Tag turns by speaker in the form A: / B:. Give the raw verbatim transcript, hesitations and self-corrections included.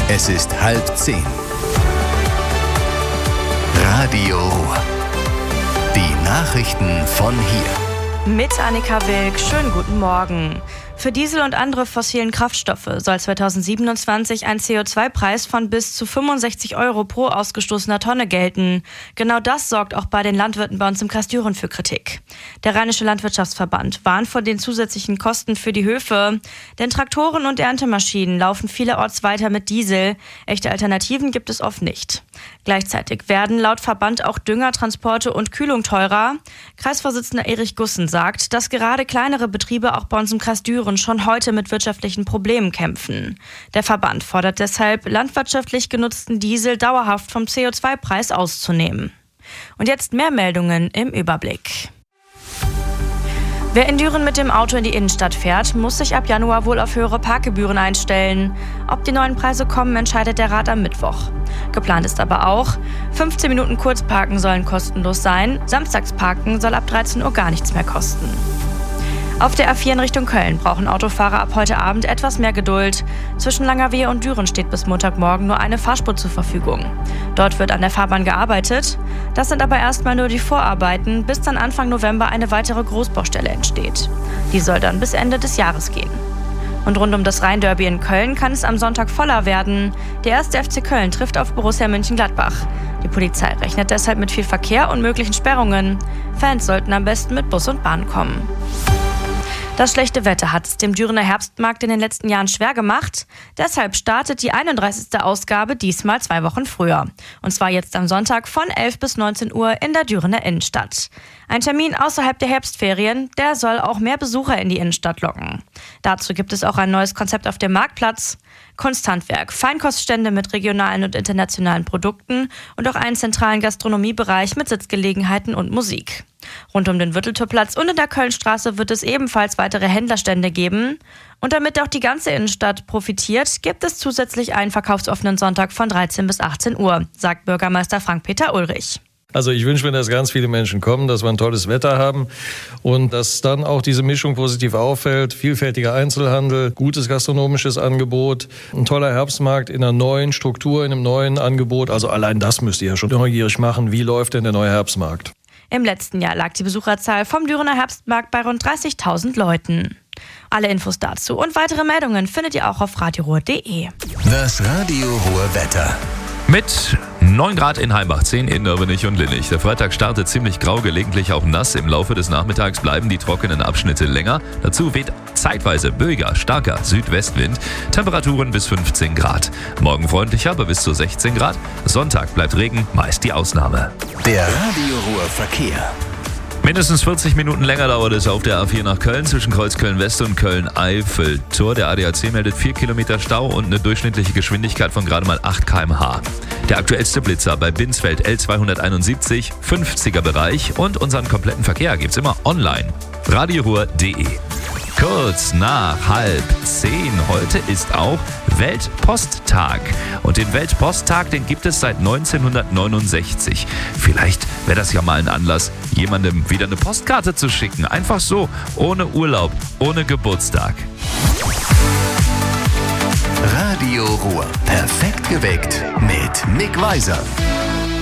A: Es ist halb zehn. Radio Ruhr. Die Nachrichten von hier.
B: Mit Annika Wilk, schönen guten Morgen. Für Diesel und andere fossilen Kraftstoffe soll zweitausendsiebenundzwanzig ein C O zwei Preis von bis zu fünfundsechzig Euro pro ausgestoßener Tonne gelten. Genau das sorgt auch bei den Landwirten bei uns im Kreis Düren für Kritik. Der Rheinische Landwirtschaftsverband warnt vor den zusätzlichen Kosten für die Höfe. Denn Traktoren und Erntemaschinen laufen vielerorts weiter mit Diesel. Echte Alternativen gibt es oft nicht. Gleichzeitig werden laut Verband auch Dünger, Transporte und Kühlung teurer. Kreisvorsitzender Erich Gussen sagt, dass gerade kleinere Betriebe auch bei uns im Kreis Düren schon heute mit wirtschaftlichen Problemen kämpfen. Der Verband fordert deshalb, landwirtschaftlich genutzten Diesel dauerhaft vom C O zwei Preis auszunehmen. Und jetzt mehr Meldungen im Überblick. Wer in Düren mit dem Auto in die Innenstadt fährt, muss sich ab Januar wohl auf höhere Parkgebühren einstellen. Ob die neuen Preise kommen, entscheidet der Rat am Mittwoch. Geplant ist aber auch, fünfzehn Minuten Kurzparken sollen kostenlos sein, Samstagsparken soll ab dreizehn Uhr gar nichts mehr kosten. Auf der A vier in Richtung Köln brauchen Autofahrer ab heute Abend etwas mehr Geduld. Zwischen Langerwehe und Düren steht bis Montagmorgen nur eine Fahrspur zur Verfügung. Dort wird an der Fahrbahn gearbeitet. Das sind aber erstmal nur die Vorarbeiten, bis dann Anfang November eine weitere Großbaustelle entsteht. Die soll dann bis Ende des Jahres gehen. Und rund um das Rhein-Derby in Köln kann es am Sonntag voller werden. Der erste F C Köln trifft auf Borussia Mönchengladbach. Die Polizei rechnet deshalb mit viel Verkehr und möglichen Sperrungen. Fans sollten am besten mit Bus und Bahn kommen. Das schlechte Wetter hat es dem Dürener Herbstmarkt in den letzten Jahren schwer gemacht. Deshalb startet die einunddreißigste Ausgabe diesmal zwei Wochen früher. Und zwar jetzt am Sonntag von elf bis neunzehn Uhr in der Dürener Innenstadt. Ein Termin außerhalb der Herbstferien, der soll auch mehr Besucher in die Innenstadt locken. Dazu gibt es auch ein neues Konzept auf dem Marktplatz. Kunsthandwerk, Feinkoststände mit regionalen und internationalen Produkten und auch einen zentralen Gastronomiebereich mit Sitzgelegenheiten und Musik. Rund um den Würtelturplatz und in der Kölnstraße wird es ebenfalls weitere Händlerstände geben. Und damit auch die ganze Innenstadt profitiert, gibt es zusätzlich einen verkaufsoffenen Sonntag von dreizehn bis achtzehn Uhr, sagt Bürgermeister Frank-Peter Ulrich.
C: Also ich wünsche mir, dass ganz viele Menschen kommen, dass wir ein tolles Wetter haben und dass dann auch diese Mischung positiv auffällt. Vielfältiger Einzelhandel, gutes gastronomisches Angebot, ein toller Herbstmarkt in einer neuen Struktur, in einem neuen Angebot. Also allein das müsst ihr ja schon neugierig machen. Wie läuft denn der neue Herbstmarkt?
B: Im letzten Jahr lag die Besucherzahl vom Dürener Herbstmarkt bei rund dreißigtausend Leuten. Alle Infos dazu und weitere Meldungen findet ihr auch auf radio ruhr punkt de.
A: Das Radio Ruhr Wetter.
D: Mit neun Grad in Heimbach, zehn in Nörvenich und Linnich. Der Freitag startet ziemlich grau, gelegentlich auch nass. Im Laufe des Nachmittags bleiben die trockenen Abschnitte länger. Dazu weht zeitweise böiger, starker Südwestwind. Temperaturen bis fünfzehn Grad. Morgen freundlicher, aber bis zu sechzehn Grad. Sonntag bleibt Regen, meist die Ausnahme.
A: Der Radio Ruhr Verkehr.
D: Mindestens vierzig Minuten länger dauert es auf der A vier nach Köln zwischen Kreuzköln-West und Köln-Eiffeltor. Der A D A C meldet vier Kilometer Stau und eine durchschnittliche Geschwindigkeit von gerade mal acht Kilometer pro Stunde. Der aktuellste Blitzer bei Binsfeld L zweihunderteinundsiebzig, fünfziger Bereich und unseren kompletten Verkehr gibt's immer online. radio ruhr punkt de. Kurz nach halb zehn. Heute ist auch Weltposttag. Und den Weltposttag, den gibt es seit neunzehnhundertneunundsechzig. Vielleicht wäre das ja mal ein Anlass, jemandem wieder eine Postkarte zu schicken. Einfach so, ohne Urlaub, ohne Geburtstag.
A: Radio Ruhr. Perfekt geweckt mit Mick Weiser.